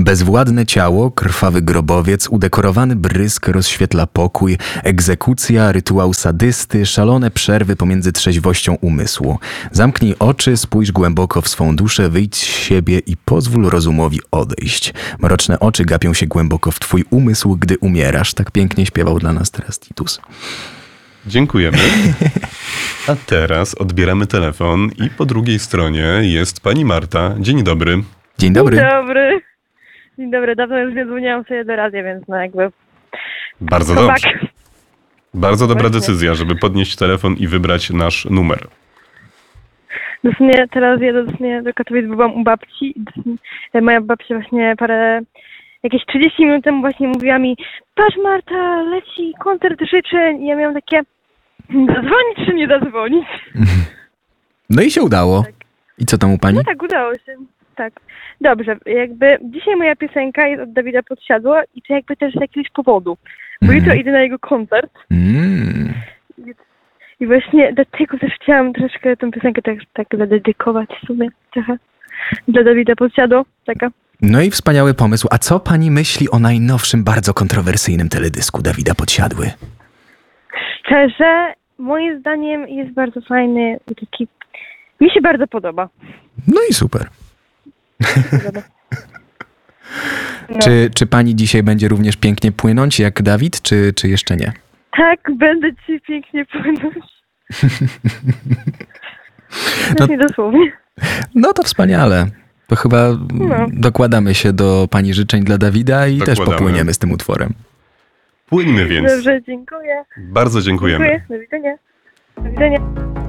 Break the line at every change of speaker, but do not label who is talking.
Bezwładne ciało, krwawy grobowiec, udekorowany brysk rozświetla pokój, egzekucja, rytuał sadysty, szalone przerwy pomiędzy trzeźwością umysłu. Zamknij oczy, spójrz głęboko w swą duszę, wyjdź z siebie i pozwól rozumowi odejść. Mroczne oczy gapią się głęboko w twój umysł, gdy umierasz. Tak pięknie śpiewał dla nas teraz Titus.
Dziękujemy. A teraz odbieramy telefon i po drugiej stronie jest pani Marta. Dzień dobry.
Dzień dobry.
Dzień dobry. Dzień dobry, dawno już nie dzwoniłam sobie do radia, więc no jakby...
Bardzo dobrze. Bardzo dobra decyzja, żeby podnieść telefon i wybrać nasz numer.
Dosłownie teraz jedę do Katowic, byłam u babci. Moja babcia właśnie jakieś 30 minut temu właśnie mówiła mi: patrz Marta, leci koncert życzeń. I ja miałam takie: zadzwonić czy nie zadzwonić?
No i się udało.
Tak.
I co tam u pani?
No tak, udało się. Tak. Dobrze, jakby dzisiaj moja piosenka jest od Dawida Podsiadło i to jakby też z jakiegoś powodu. Bo jutro idę na jego koncert. I właśnie dlatego też chciałam troszkę tę piosenkę tak zadedykować w sumie trochę dla Dawida Podsiadło. Taka.
No i wspaniały pomysł. A co pani myśli o najnowszym, bardzo kontrowersyjnym teledysku Dawida Podsiadły?
Szczerze, moim zdaniem jest bardzo fajny i taki... Mi się bardzo podoba.
No i super.
No.
Czy pani dzisiaj będzie również pięknie płynąć jak Dawid, czy jeszcze nie?
Tak, będę ci pięknie płynąć.
No,
nie dosłownie.
No to wspaniale. To chyba dokładamy się do pani życzeń dla Dawida i też popłyniemy z tym utworem.
Płyńmy więc.
Dobrze, dziękuję.
Bardzo dziękujemy.
Dziękuję, do widzenia. Do widzenia.